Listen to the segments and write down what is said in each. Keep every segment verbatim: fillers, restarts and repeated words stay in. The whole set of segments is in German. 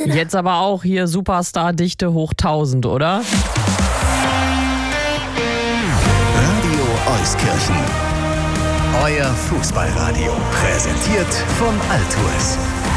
Jetzt aber auch hier Superstar-Dichte hoch tausend, oder? Radio Euskirchen. Euer Fußballradio. Präsentiert von Altours.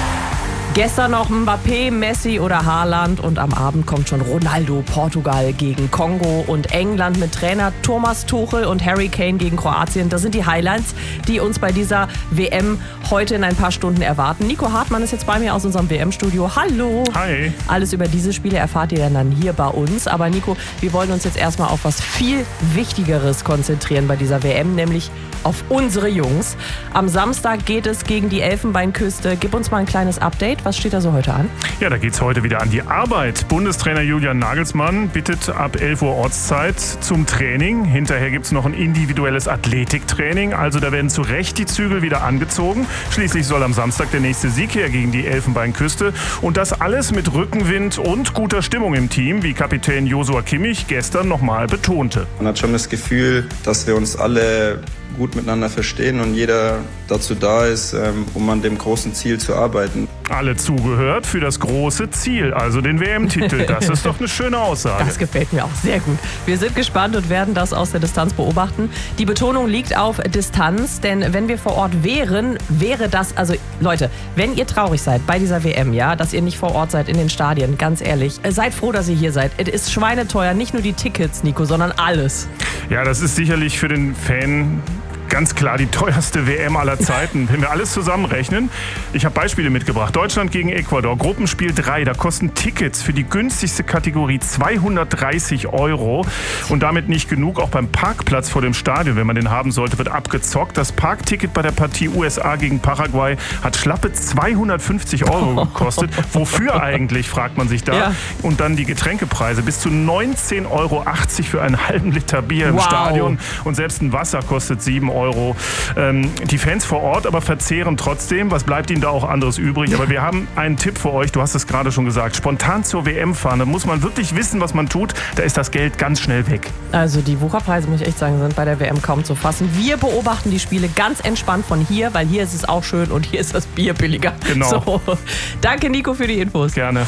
Gestern noch Mbappé, Messi oder Haaland und am Abend kommt schon Ronaldo, Portugal gegen Kongo und England mit Trainer Thomas Tuchel und Harry Kane gegen Kroatien. Das sind die Highlights, die uns bei dieser W M heute in ein paar Stunden erwarten. Nico Hartmann ist jetzt bei mir aus unserem W M-Studio. Hallo! Hi! Alles über diese Spiele erfahrt ihr dann hier bei uns. Aber Nico, wir wollen uns jetzt erstmal auf was viel Wichtigeres konzentrieren bei dieser W M, nämlich auf unsere Jungs. Am Samstag geht es gegen die Elfenbeinküste. Gib uns mal ein kleines Update. Was steht da so heute an? Ja, da geht es heute wieder an die Arbeit. Bundestrainer Julian Nagelsmann bittet ab elf Uhr Ortszeit zum Training. Hinterher gibt es noch ein individuelles Athletiktraining. Also da werden zu Recht die Zügel wieder angezogen. Schließlich soll am Samstag der nächste Sieg her gegen die Elfenbeinküste. Und das alles mit Rückenwind und guter Stimmung im Team, wie Kapitän Joshua Kimmich gestern nochmal betonte. Man hat schon das Gefühl, dass wir uns alle gut miteinander verstehen und jeder dazu da ist, um an dem großen Ziel zu arbeiten. Alle zugehört für das große Ziel, also den W M-Titel. Das ist doch eine schöne Aussage. Das gefällt mir auch sehr gut. Wir sind gespannt und werden das aus der Distanz beobachten. Die Betonung liegt auf Distanz, denn wenn wir vor Ort wären, wäre das, also Leute, wenn ihr traurig seid bei dieser W M, ja, dass ihr nicht vor Ort seid in den Stadien, ganz ehrlich, seid froh, dass ihr hier seid. Es ist schweineteuer, nicht nur die Tickets, Nico, sondern alles. Ja, das ist sicherlich für den Fan ganz klar die teuerste W M aller Zeiten, wenn wir alles zusammenrechnen. Ich habe Beispiele mitgebracht. Deutschland gegen Ecuador, Gruppenspiel drei. Da kosten Tickets für die günstigste Kategorie zweihundertdreißig Euro. Und damit nicht genug. Auch beim Parkplatz vor dem Stadion, wenn man den haben sollte, wird abgezockt. Das Parkticket bei der Partie U S A gegen Paraguay hat schlappe zweihundertfünfzig Euro gekostet. Wofür eigentlich, fragt man sich da. Ja. Und dann die Getränkepreise. Bis zu neunzehn Euro achtzig für einen halben Liter Bier im wow. Stadion. Und selbst ein Wasser kostet sieben Euro. Ähm, die Fans vor Ort aber verzehren trotzdem. Was bleibt ihnen da auch anderes übrig? Aber wir haben einen Tipp für euch. Du hast es gerade schon gesagt. Spontan zur W M fahren. Da muss man wirklich wissen, was man tut. Da ist das Geld ganz schnell weg. Also die Wucherpreise, muss ich echt sagen, sind bei der W M kaum zu fassen. Wir beobachten die Spiele ganz entspannt von hier, weil hier ist es auch schön und hier ist das Bier billiger. Genau. So. Danke, Nico, für die Infos. Gerne.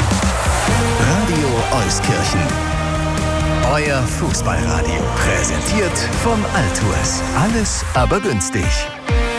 Radio Euskirchen. Euer Fußballradio. Präsentiert von Altours. Alles aber günstig.